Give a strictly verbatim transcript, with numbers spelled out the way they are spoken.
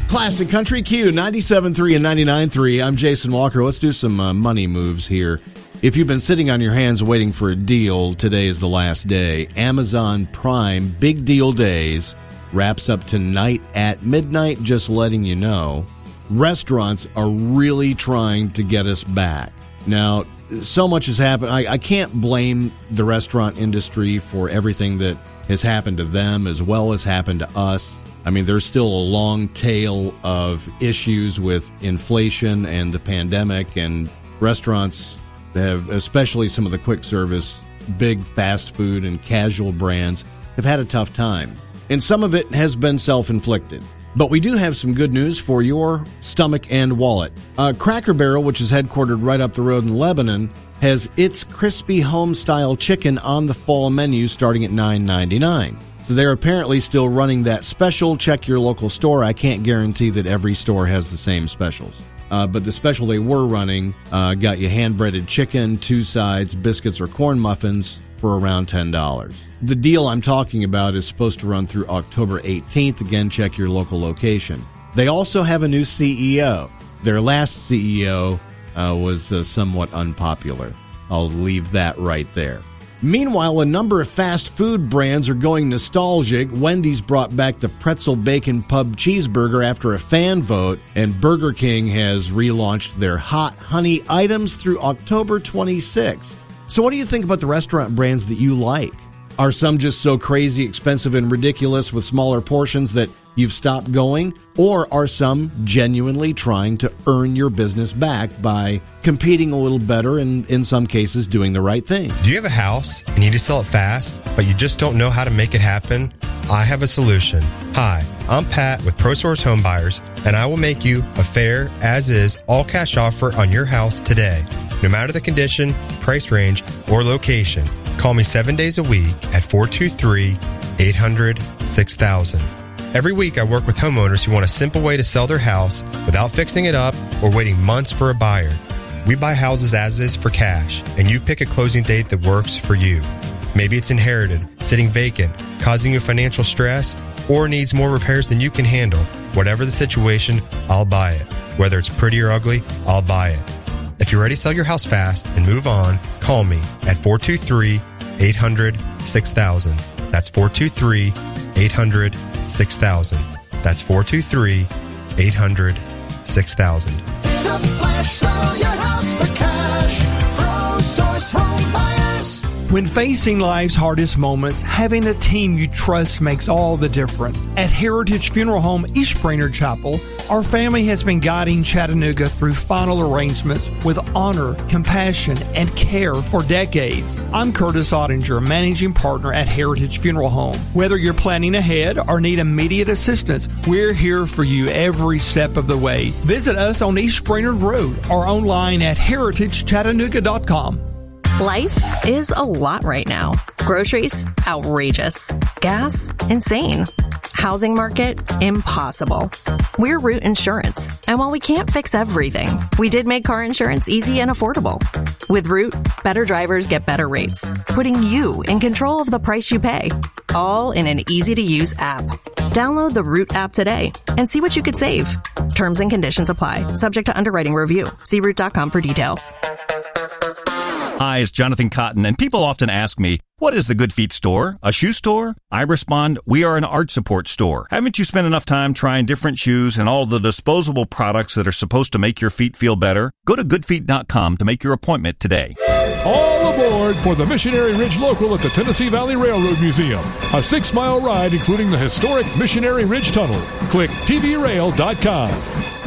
Classic Country Q, ninety-seven point three and ninety-nine point three. I'm Jason Walker. Let's do some uh, money moves here. If you've been sitting on your hands waiting for a deal, today is the last day. Amazon Prime Big Deal Days wraps up tonight at midnight, just letting you know. Restaurants are really trying to get us back. Now, so much has happened. I, I can't blame the restaurant industry for everything that has happened to them as well as happened to us. I mean, there's still a long tail of issues with inflation and the pandemic, and restaurants have, especially some of the quick service, big fast food and casual brands, have had a tough time. And some of it has been self-inflicted. But we do have some good news for your stomach and wallet. Uh, Cracker Barrel, which is headquartered right up the road in Lebanon, has its crispy home-style chicken on the fall menu starting at nine ninety-nine. So they're apparently still running that special. Check your local store. I can't guarantee that every store has the same specials. Uh, but the special they were running uh, got you hand-breaded chicken, two sides, biscuits or corn muffins for around ten dollars. The deal I'm talking about is supposed to run through October eighteenth. Again, check your local location. They also have a new C E O. Their last C E O uh, was uh, somewhat unpopular. I'll leave that right there. Meanwhile, a number of fast food brands are going nostalgic. Wendy's brought back the pretzel bacon pub cheeseburger after a fan vote, and Burger King has relaunched their hot honey items through October twenty-sixth. So what do you think about the restaurant brands that you like? Are some just so crazy expensive and ridiculous with smaller portions that you've stopped going? Or are some genuinely trying to earn your business back by competing a little better and, in some cases, doing the right thing? Do you have a house and you need to sell it fast, but you just don't know how to make it happen? I have a solution. Hi, I'm Pat with ProSource Home Buyers, and I will make you a fair, as-is, all-cash offer on your house today. No matter the condition, price range, or location, call me seven days a week at four two three, eight hundred, six thousand. Every week I work with homeowners who want a simple way to sell their house without fixing it up or waiting months for a buyer. We buy houses as is for cash, and you pick a closing date that works for you. Maybe it's inherited, sitting vacant, causing you financial stress, or needs more repairs than you can handle. Whatever the situation, I'll buy it. Whether it's pretty or ugly, I'll buy it. If you're ready to sell your house fast and move on, call me at four two three, eight hundred, six thousand. That's four two three, eight hundred, six thousand. That's four two three, eight hundred, six thousand. In a flash, sell your house for cash. ProSource Home Buyers. When facing life's hardest moments, having a team you trust makes all the difference. At Heritage Funeral Home East Brainerd Chapel, our family has been guiding Chattanooga through final arrangements with honor, compassion, and care for decades. I'm Curtis Ottinger, managing partner at Heritage Funeral Home. Whether you're planning ahead or need immediate assistance, we're here for you every step of the way. Visit us on East Brainerd Road or online at heritage chattanooga dot com. Life is a lot right now. Groceries, outrageous. Gas, insane. Housing market, impossible. We're Root Insurance, and while we can't fix everything, we did make car insurance easy and affordable. With Root, better drivers get better rates, putting you in control of the price you pay, all in an easy-to-use app. Download the Root app today and see what you could save. Terms and conditions apply, subject to underwriting review. See root dot com for details. Hi, it's Jonathan Cotton, and people often ask me, what is the Good Feet store? A shoe store? I respond, we are an arch support store. Haven't you spent enough time trying different shoes and all the disposable products that are supposed to make your feet feel better? Go to good feet dot com to make your appointment today. All aboard for the Missionary Ridge Local at the Tennessee Valley Railroad Museum. A six-mile ride including the historic Missionary Ridge Tunnel. Click T V rail dot com.